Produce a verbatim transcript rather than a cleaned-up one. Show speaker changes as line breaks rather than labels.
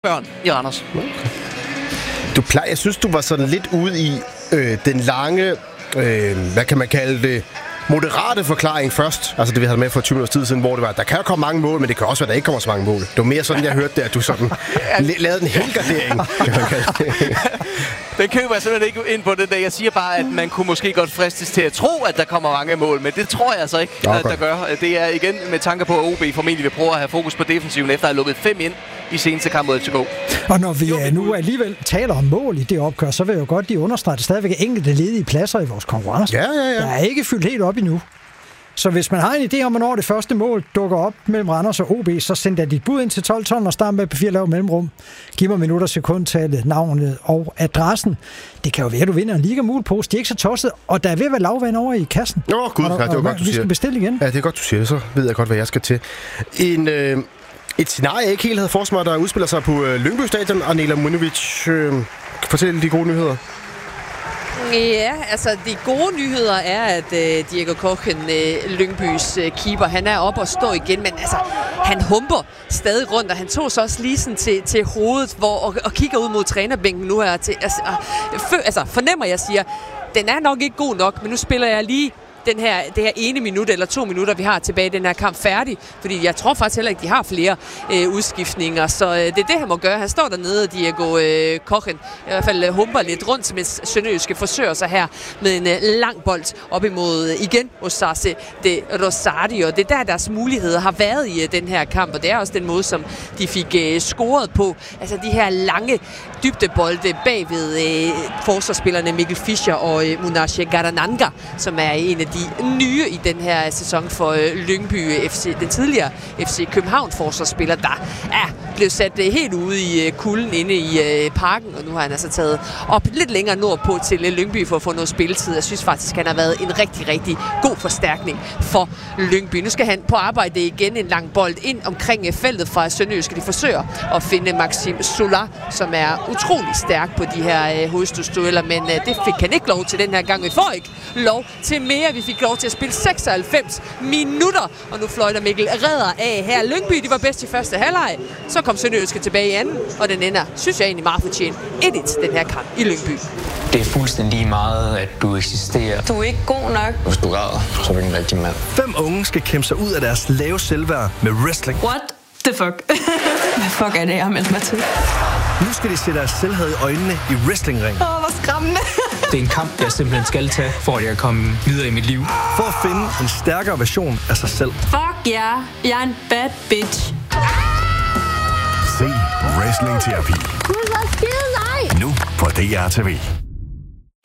børn i Randers.
Du plejer, jeg synes, du var sådan lidt ude i øh, den lange, øh, hvad kan man kalde det, moderate forklaring først. Altså det, vi havde med for tyve minutter tid siden, hvor det var, der kan jo komme mange mål, men det kan også være, der ikke kommer så mange mål. Det var mere sådan, jeg hørte det, at du sådan lavede en helgardering, kan man kalde det.
Den køber jeg simpelthen ikke ind på det der. Jeg siger bare, at man kunne måske godt fristes til at tro, at der kommer mange mål, men det tror jeg altså ikke,
Nå,
at der gør. Det er igen med tanke på, at O B formentlig vil prøve at have fokus på defensiven, efter at have lukket fem ind i seneste kamp mod F C K.
Og når vi nu alligevel taler om mål i det opgør, så vil jeg jo godt lige understrege, at der stadigvæk er enkelte ledige pladser i vores konkurrence.
Ja, ja, ja.
Der er ikke fyldt helt op endnu. Så hvis man har en idé om, hvornår det første mål dukker op mellem Randers og O B, så send da dit bud ind til tolv tolv og start med på fire lav mellemrum. Giv mig minutter, sekundtallet, navnet og adressen. Det kan jo være, at du vinder en ligamulpose. De er ikke så tosset, og der er ved at være lavvand over i kassen.
Åh, oh, gud,
og,
ja, det var
og,
godt, du
vi
siger.
skal bestille igen.
Ja, det er godt, du siger. Så ved jeg godt, hvad jeg skal til. En, øh, et scenarie, jeg ikke helt havde forsvaret, der udspiller sig på øh, Lyngby Stadion. Arnela Munovic, øh, fortæl de gode nyheder.
Ja, altså de gode nyheder er, at øh, Diego Kochen, øh, Lyngbys øh, keeper, han er oppe og står igen, men altså, han humper stadig rundt, og han tog så også lige sådan til, til hovedet, hvor, og, og kigger ud mod trænerbænken nu her. Til, altså, for, altså, fornemmer jeg siger, den er nok ikke god nok, men nu spiller jeg lige den her, det her ene minut eller to minutter, vi har tilbage i den her kamp færdig. Fordi jeg tror faktisk heller ikke, de har flere øh, udskiftninger. Så øh, det er det, han må gøre. Han står dernede, Diego øh, Kochen. I hvert fald øh, humper lidt rundt, mens Sønderjyske forsøger sig her med en øh, lang bold op imod øh, igen Osase de Rosario. Det er der, deres muligheder har været i øh, den her kamp. Og det er også den måde, som de fik øh, scoret på. Altså de her lange dybdebolde bagved øh, forsvarsspillerne Mikkel Fischer og øh, Munashe Garananga, som er en af de nye i den her sæson for øh, Lyngby F C, den tidligere F C København forsvarsspiller, der er blevet sat øh, helt ude i øh, kulden inde i øh, parken, og nu har han altså taget op lidt længere nordpå til øh, Lyngby for at få noget spilletid. Jeg synes faktisk, han har været en rigtig, rigtig god forstærkning for Lyngby. Nu skal han på arbejde igen, en lang bold ind omkring øh, feltet fra Sønderjyske. De forsøger at finde Maxim Solar, som er utrolig stærk på de her øh, hovedstødsdueller, men øh, det fik han ikke lov til den her gang. Vi får ikke lov til mere. Vi fik lov til at spille seksoghalvfems minutter, og nu fløjter Mikkel Redder af her. Lyngby, de var bedst i første halvleg. Så kom Sønderjyske tilbage i anden, og den ender, synes jeg egentlig meget fortjent, et et den her kamp i Lyngby.
Det er fuldstændig lige meget, at du eksisterer.
Du er ikke god nok.
Hvis du græder, så er du ikke en rigtig mand.
Fem unge skal kæmpe sig ud af deres lave selvværd med wrestling.
What the fuck? Hvad fuck er det, jeg har meldt mig til?
Nu skal de se deres selvhed i øjnene i wrestlingringen.
Åh, oh, hvor skræmmende.
Det er en kamp, jeg simpelthen skal tage, for at jeg kan komme videre i mit liv.
For at finde en stærkere version af sig selv.
Fuck ja, yeah. Jeg er en bad bitch.
Se Wrestling Terapi.
Det var skide nej.
Nu på D R T V.